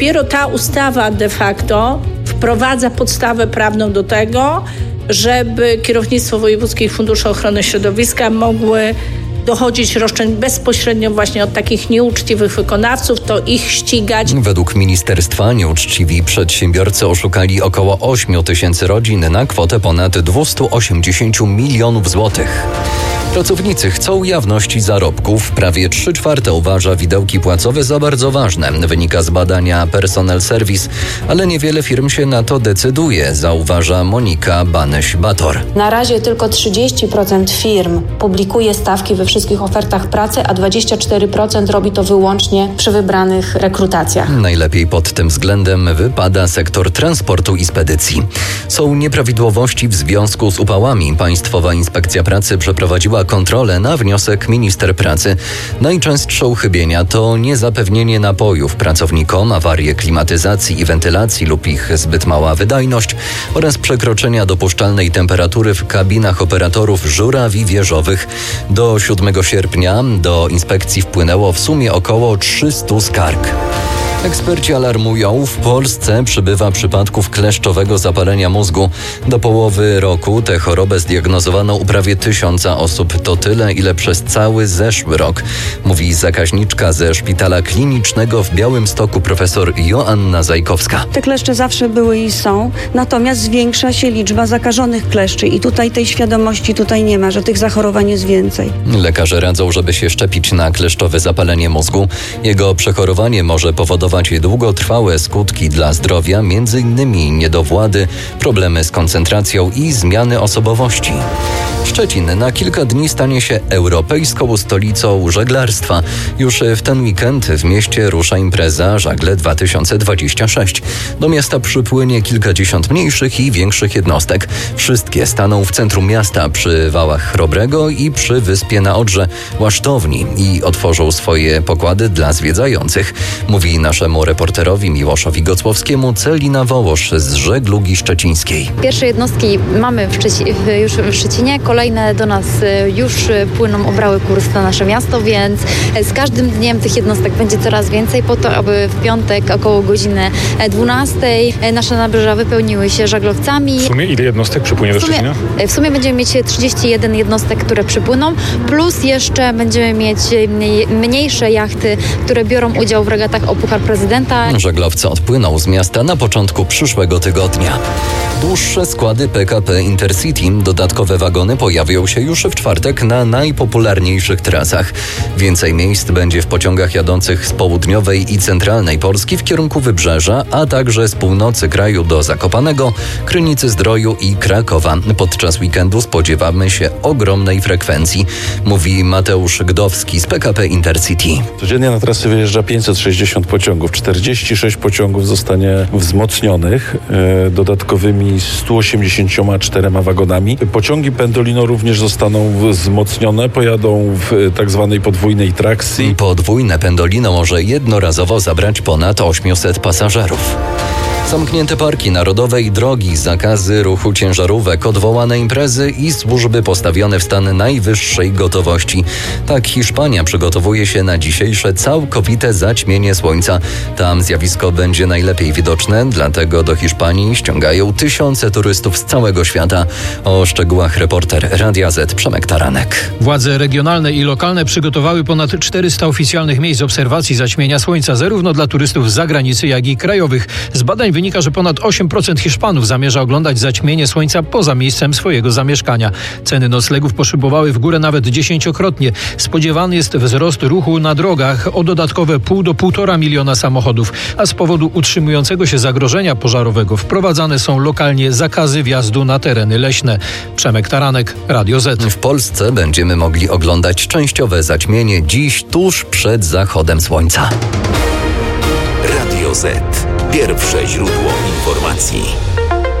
Dopiero ta ustawa de facto wprowadza podstawę prawną do tego, żeby kierownictwo wojewódzkich funduszy ochrony środowiska mogły dochodzić roszczeń bezpośrednio właśnie od takich nieuczciwych wykonawców, to ich ścigać. Według ministerstwa nieuczciwi przedsiębiorcy oszukali około 8 tysięcy rodzin na kwotę ponad 280 milionów złotych. Pracownicy chcą jawności zarobków. Prawie 3/4 uważa widełki płacowe za bardzo ważne. Wynika z badania Personal Service, ale niewiele firm się na to decyduje, zauważa Monika Banyś-Bator. Na razie tylko 30% firm publikuje stawki we wszystkich ofertach pracy, a 24% robi to wyłącznie przy wybranych rekrutacjach. Najlepiej pod tym względem wypada sektor transportu i spedycji. Są nieprawidłowości w związku z upałami. Państwowa Inspekcja Pracy przeprowadziła kontrolę na wniosek minister pracy. Najczęstsze uchybienia to niezapewnienie napojów pracownikom, awarie klimatyzacji i wentylacji lub ich zbyt mała wydajność oraz przekroczenia dopuszczalnej temperatury w kabinach operatorów żurawi wieżowych. Do 7 sierpnia do inspekcji wpłynęło w sumie około 300 skarg. Eksperci alarmują, w Polsce przybywa przypadków kleszczowego zapalenia mózgu. Do połowy roku tę chorobę zdiagnozowano u prawie 1000 osób. To tyle, ile przez cały zeszły rok, mówi zakaźniczka ze Szpitala Klinicznego w Białymstoku profesor Joanna Zajkowska. Te kleszcze zawsze były i są, natomiast zwiększa się liczba zakażonych kleszczy i tutaj tej świadomości nie ma, że tych zachorowań jest więcej. Lekarze radzą, żeby się szczepić na kleszczowe zapalenie mózgu. Jego przechorowanie może powodować długotrwałe skutki dla zdrowia, m.in. niedowłady, problemy z koncentracją i zmiany osobowości. Szczecin na kilka dni stanie się europejską stolicą żeglarstwa. Już w ten weekend w mieście rusza impreza Żagle 2026. Do miasta przypłynie kilkadziesiąt mniejszych i większych jednostek. Wszystkie staną w centrum miasta przy wałach Chrobrego i przy wyspie na Odrze Łasztowni i otworzą swoje pokłady dla zwiedzających, mówi naszemu reporterowi Miłoszowi Gocłowskiemu Celina Wołosz z Żeglugi Szczecińskiej. Pierwsze jednostki mamy już w Szczecinie, kolejne do nas już płyną, obrały kurs na nasze miasto, więc z każdym dniem tych jednostek będzie coraz więcej po to, aby w piątek około godziny 12 nasze nabrzeża wypełniły się żaglowcami. W sumie ile jednostek przypłynie do Szczecina? W sumie będziemy mieć 31 jednostek, które przypłyną, plus jeszcze będziemy mieć mniejsze jachty, które biorą udział w regatach o Puchar Prezydenta. Żaglowcy odpłyną z miasta na początku przyszłego tygodnia. Dłuższe składy PKP Intercity, dodatkowe wagony pojawią się już w czwartek na najpopularniejszych trasach. Więcej miejsc będzie w pociągach jadących z południowej i centralnej Polski w kierunku Wybrzeża, a także z północy kraju do Zakopanego, Krynicy-Zdroju i Krakowa. Podczas weekendu spodziewamy się ogromnej frekwencji, mówi Mateusz Gdowski z PKP Intercity. Codziennie na trasy wyjeżdża 560 pociągów. 46 pociągów zostanie wzmocnionych dodatkowymi 184 wagonami. Pociągi Pendolino również zostaną wzmocnione, pojadą w tak zwanej podwójnej trakcji. Podwójne Pendolino może jednorazowo zabrać ponad 800 pasażerów. Zamknięte parki narodowe i drogi, zakazy ruchu ciężarówek, odwołane imprezy i służby postawione w stan najwyższej gotowości. Tak Hiszpania przygotowuje się na dzisiejsze całkowite zaćmienie słońca. Tam zjawisko będzie najlepiej widoczne, dlatego do Hiszpanii ściągają tysiące turystów z całego świata. O szczegółach reporter Radia Z Przemek Taranek. Władze regionalne i lokalne przygotowały ponad 400 oficjalnych miejsc obserwacji zaćmienia słońca, zarówno dla turystów z zagranicy, jak i krajowych. Z badań wynika, że ponad 8% Hiszpanów zamierza oglądać zaćmienie słońca poza miejscem swojego zamieszkania. Ceny noclegów poszybowały w górę nawet 10-krotnie. Spodziewany jest wzrost ruchu na drogach o dodatkowe 0,5 do 1,5 miliona samochodów, a z powodu utrzymującego się zagrożenia pożarowego wprowadzane są lokalnie zakazy wjazdu na tereny leśne. Przemek Taranek, Radio Z. W Polsce będziemy mogli oglądać częściowe zaćmienie dziś tuż przed zachodem słońca. Radio Z. Pierwsze źródło informacji.